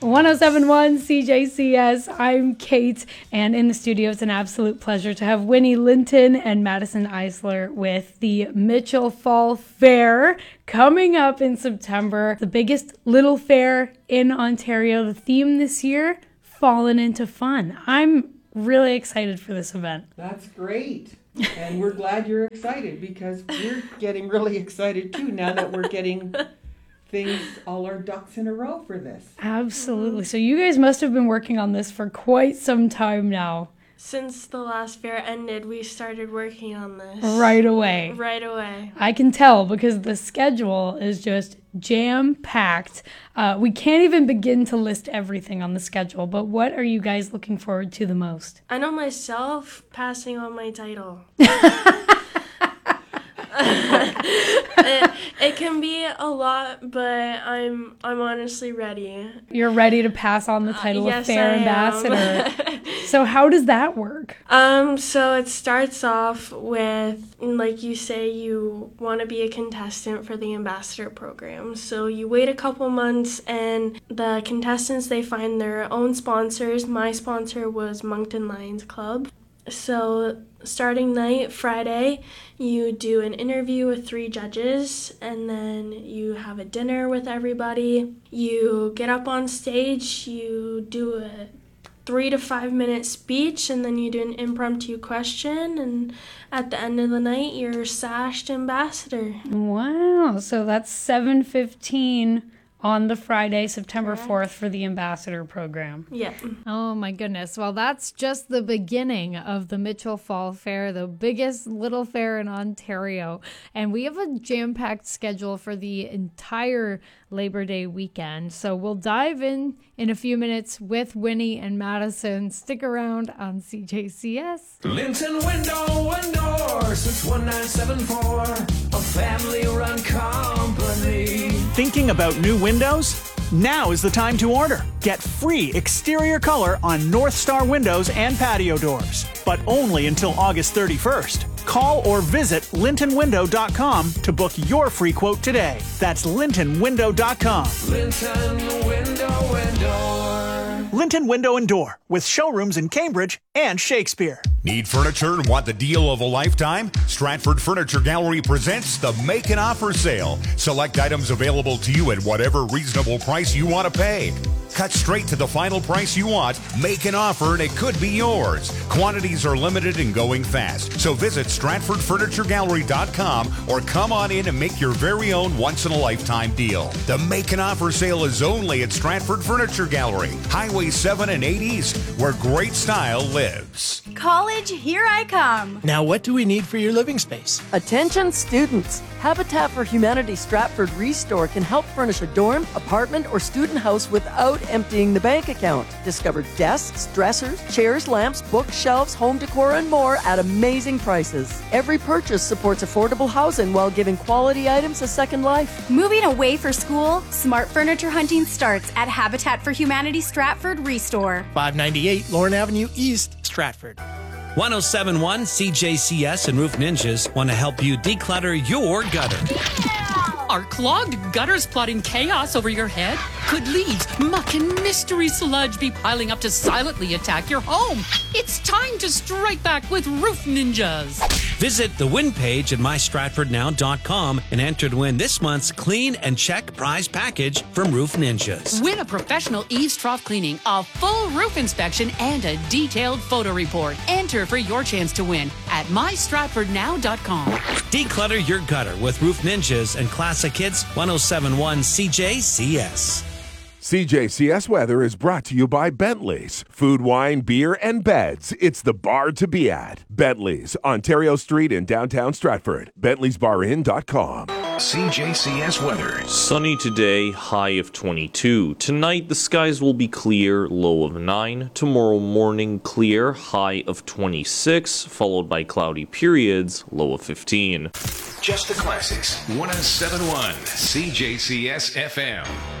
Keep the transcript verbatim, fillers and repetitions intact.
one oh seven point one C J C S. I'm Kate, and in the studio, it's an absolute pleasure to have Winnie Linton and Madison Eisler with the Mitchell Fall Fair coming up in September. The biggest little fair in Ontario. The theme this year, Fallen into Fun. I'm really excited for this event. That's great. And we're glad you're excited because we're getting really excited too now that we're getting things, all our ducks in a row for this. Absolutely. So you guys must have been working on this for quite some time now. Since the last fair ended, we started working on this. Right away. Right away. I can tell because the schedule is just jam-packed. Uh, we can't even begin to list everything on the schedule, but what are you guys looking forward to the most? I know myself passing on my title. it, it can be a lot, but I'm I'm honestly ready. You're ready to pass on the title uh, yes, of fair I ambassador. So how does that work? Um, so it starts off with, like you say, you want to be a contestant for the ambassador program. So you wait a couple months, and the contestants, they find their own sponsors. My sponsor was Moncton Lions Club. So starting night, Friday, you do an interview with three judges, and then you have a dinner with everybody. You get up on stage, you do a three to five minute speech, and then you do an impromptu question, and at the end of the night, you're sashed ambassador. Wow, so that's seven fifteen on the Friday, September fourth, for the ambassador program. Yeah. Oh my goodness. Well, that's just the beginning of the Mitchell Fall Fair, the biggest little fair in Ontario. And we have a jam-packed schedule for the entire Labor Day weekend. So we'll dive in in a few minutes with Winnie and Madison. Stick around on C J C S. Linton Window and Door since nineteen seventy-four, a family-run company. Thinking about new windows? Now is the time to order. Get free exterior color on North Star windows and patio doors, but only until August thirty-first. Call or visit linton window dot com to book your free quote today. That's linton window dot com. Linton Window and Door. Linton Window and Door, with showrooms in Cambridge and Shakespeare. Need furniture and want the deal of a lifetime? Stratford Furniture Gallery presents the Make an Offer Sale. Select items available to you at whatever reasonable price you want to pay. Cut straight to the final price you want, make an offer, and it could be yours. Quantities are limited and going fast. So visit stratford furniture gallery dot com or come on in and make your very own once-in-a-lifetime deal. The Make an Offer Sale is only at Stratford Furniture Gallery, Highway seven and eight East, where great style lives. College, here I come. Now, what do we need for your living space? Attention students! Habitat for Humanity Stratford Restore can help furnish a dorm, apartment, or student house without emptying the bank account. Discover desks, dressers, chairs, lamps, bookshelves, home decor, and more at amazing prices. Every purchase supports affordable housing while giving quality items a second life. Moving away for school? Smart furniture hunting starts at Habitat for Humanity Stratford Restore. five ninety-eight Lorne Avenue East, Stratford. one oh seven point one C J C S and Roof Ninjas want to help you declutter your gutter. Are clogged gutters plotting chaos over your head? Could leaves, muck, and mystery sludge be piling up to silently attack your home? It's time to strike back with Roof Ninjas. Visit the win page at my stratford now dot com and enter to win this month's Clean and Check prize package from Roof Ninjas. Win a professional eaves trough cleaning, a full roof inspection, and a detailed photo report. Enter for your chance to win at my stratford now dot com. Declutter your gutter with Roof Ninjas and Classic Hits one oh seven point one C J C S. C J C S Weather is brought to you by Bentley's. Food, wine, beer, and beds. It's the bar to be at. Bentley's, Ontario Street in downtown Stratford. bentley's bar inn dot com. C J C S weather. Sunny today, high of twenty-two. Tonight, the skies will be clear, low of nine. Tomorrow morning, clear, high of twenty-six, followed by cloudy periods, low of fifteen. Just the classics. one oh seven point one C J C S F M.